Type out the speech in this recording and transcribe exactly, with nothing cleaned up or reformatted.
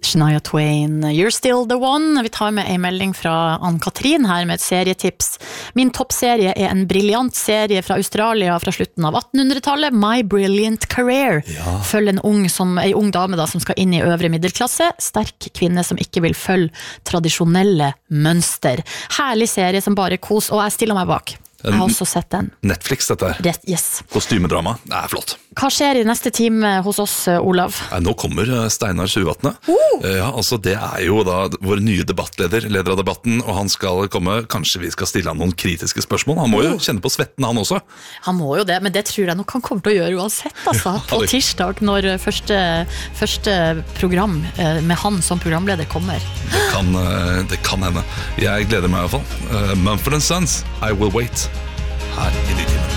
Shania Twain, You're Still the One. Vi tar med en melding fra Ann-Katrin her med et serietips. Min toppserie er en briljant serie fra Australia fra slutten av attenhundretallet, My Brilliant Career. Ja. Følg en ung, som, en ung dame da, som skal inn i øvre middelklasse, sterk kvinne som ikke vil følge tradisjonelle mønster. Herlig serie som bare kos, og jeg stiller meg bak. Jeg har også sett den. Netflix dette her. Rett, yes. Kostymedrama, det er flott. Hva skjer i neste time hos oss, Olav? Nå kommer Steinar Sjuvatne. Uh! Ja, altså det er jo da vår nye debattleder, leder av debatten, og han skal komme, kanskje vi skal stille han noen kritiske spørsmål. Han må jo kjenne på svetten han også. Han må jo det, men det tror jeg nok han kommer til å gjøre uansett, altså. På tirsdag, når første, første program med han som programleder kommer. Det kan, det kan hende. Jeg gleder meg i hvert fall. Mumford and Sons, I Will Wait. Her i Nytimen.